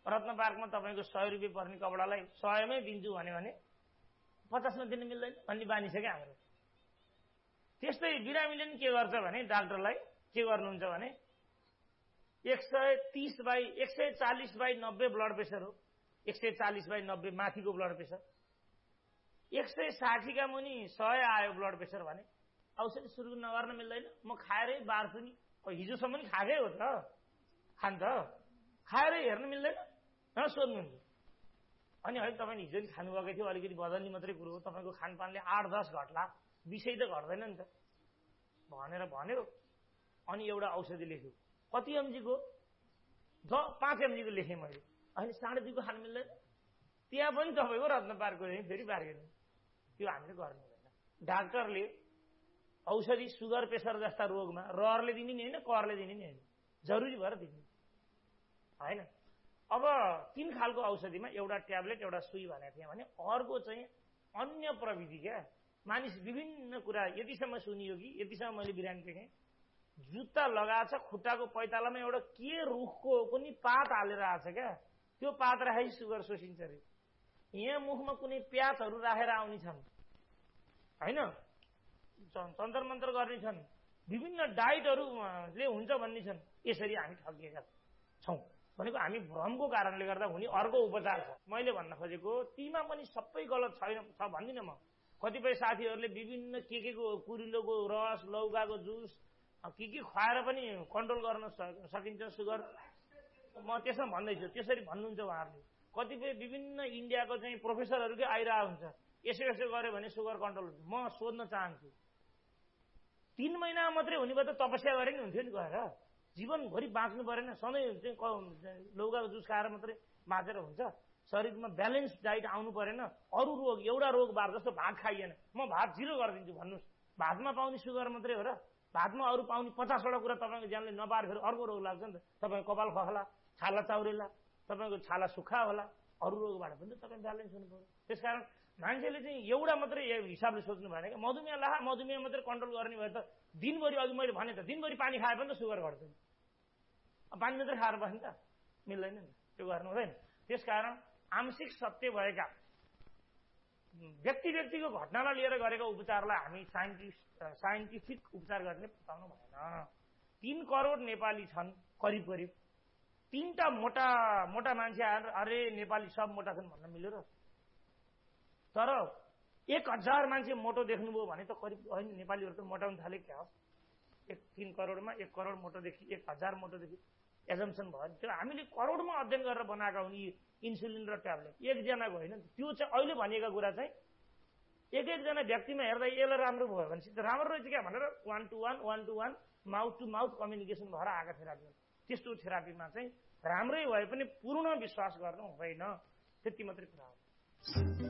रत्न पार्कमा तपाईको 100 रुपियाँ पर्ने कपडालाई 100 मै दिन्छु भने 50 मा दिन मिल्दैन भन्ने बानी छ क्या हाम्रो। त्यस्तै बिरामीले नि के गर्छ भने डाक्टरलाई के गर्नुहुन्छ भने 140/90 ब्लड प्रेसर हो, 140/90 माथिको ब्लड प्रेसर, 160 का मुनि 100 आयो ब्लड प्रेसर भने औषधि सुरु नगर्न मिल्दैन। म खाएरै बार्छु नि, हिजोसम्म नि खाएकै हो त, खान्छ खाएरै हेर्न मिल्दैन सोध्नुहुन्छ। अनि है तपाईले हिजो नि खानुभएको थियो, अलिकति बदल्ने मात्रै कुरो हो, तपाईको खानपानले 8-10 घट्ला, विषय त घट्दैन नि त भनेर भन्यो। अनि एउटा औषधि लेख्यो, कति एमजीको? 5 एमजीको लेखेँ मैले। अहिले 2.5 को खान मिल्दैन। त्यहाँ पनि तपाईको रत्न पार्कको फेरि बार्गेन, त्यो हामीले गर्नु हुँदैन। डाक्टरले औषधि सुगर प्रेसर जस्ता रोगमा रहरले दिने नि हैन, करले दिने नि हैन, जरुरी भएर दिने हैन। अब 3 खालको औषधिमा एउटा ट्याब्लेट एउटा सुई भनेको थिएँ भने अर्को चाहिँ अन्य प्रविधि क्या। मानिस विभिन्न कुरा यतिसम्म सुनियो कि यतिसम्म मैले बिरामी देखेँ, जुत्ता लगाछ खुट्टाको पैतालामा एउटा के रुखको पनि पात हालेर आछ क्या, त्यो पात राखेपछि सुगर सोसिन्छ रे। यहाँ मुखमा कुनै प्याजहरू राखेर आउने छन् हैन, तन्त्र मन्त्र गर्ने छन्, विभिन्न डाइटहरूले हुन्छ भन्ने छन्। यसरी हामी ठगिएका छौं भनेको हामी भ्रमको कारणले गर्दा हुने अर्को उपचार छ। मैले भन्न खोजेको तीमा पनि सबै गलत छैन छ भन्दिन म। कतिपय साथीहरूले विभिन्न के को कुरिलोको रस, लौकाको जुस के खुवाएर पनि कन्ट्रोल गर्न सकिन्छ सुगर, म त्यसमा भन्दैछु, त्यसरी भन्नुहुन्छ उहाँहरूले। कतिपय विभिन्न इन्डियाको चाहिँ प्रोफेसरहरूकै आइरहेको हुन्छ, यसो गर्यो भने सुगर कन्ट्रोल हुन्छ। म सोध्न चाहन्छु, 3 महिना मात्रै हुने भए त तपस्या गरे नि हुन्थ्यो नि गएर, जीवनभरि बाँच्नु परेन। सधैँ चाहिँ लौकाको जुस खाएर मात्रै बाँचेर हुन्छ? शरीरमा ब्यालेन्स डाइट आउनु परेन। अरू रोग, एउटा रोग बार जस्तो भात खाइएन, म भात 0 गरिदिन्छु भन्नुहोस्, भातमा पाउने सुगर मात्रै हो र? भातमा अरू पाउने 50 वटा कुरा तपाईँको ज्यानले नपाएर फेरि अर्को रोग लाग्छ नि त। तपाईँको कपाल खखला, छाला चाउरेला, तपाईँको छाला सुक्खा होला, अरू रोगबाट पनि त तपाईँ ब्यालेन्स हुनु पर्यो। त्यसकारण मान्छेले चाहिँ एउटा मात्रै हिसाबले सोच्नु भएन क्या। मधुमेह मात्रै कन्ट्रोल गर्ने भए त दिनभरि, अघि मैले भने त दिनभरि पानी खाए पनि त सुगर घट्छ नि, पानी मात्रै खाएर बस्ने त मिल्दैन नि, त्यो गर्नु हुँदैन। त्यसकारण आंशिक सत्य भएका व्यक्तिको घटनालाई लिएर गरेका उपचारलाई हामी साइन्टिफिक उपचार गर्ने बताउनु भएन। 3 करोड नेपाली छन् करिब 3टा मोटा मान्छे आएर अरे नेपाली सब मोटा छन् भन्न मिल्यो र? तर 1000 मान्छे मोटो देख्नुभयो भने त करिब होइन, नेपालीहरू त मोटाउन थाले क्या हो। 3 करोडमा 1 करोड मोटोदेखि 1000 मोटोदेखि एजम्पसन भयो। त्यो हामीले करोडमा अध्ययन गरेर बनाएका हुन् यी इन्सुलिन र ट्याब्लेट, एकजनाको होइन। त्यो चाहिँ अहिले भनिएका कुरा चाहिँ एक-एकजना व्यक्तिमा हेर्दा यसलाई राम्रो भयो भने त राम्रो रहेछ क्या भनेर 1 to 1 mouth to mouth communication भएर आएका थेरापी। त्यस्तो थेरापीमा चाहिँ राम्रै भए पनि पूर्ण विश्वास गर्नु हुँदैन, त्यति मात्रै कुरा हो।